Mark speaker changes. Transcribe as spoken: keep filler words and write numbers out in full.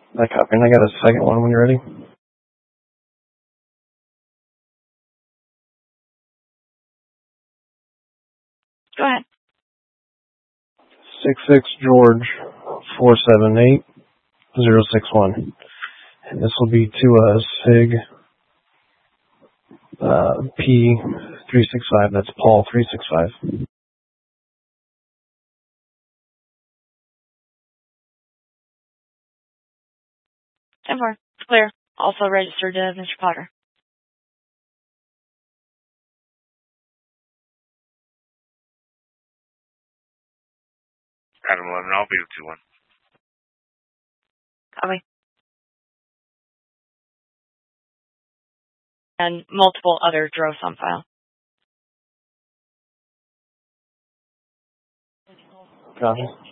Speaker 1: I copy, and I got a second one when you're ready.
Speaker 2: Go ahead.
Speaker 1: Six six George four seven eight zero six one. And this will be to a Sig uh, P three six five. That's Paul three six five.
Speaker 2: ten four. Clear. Also registered to Mister Potter.
Speaker 3: Adam eleven, I'll be with two one.
Speaker 2: Copy. And multiple other droves on file.
Speaker 1: Copy.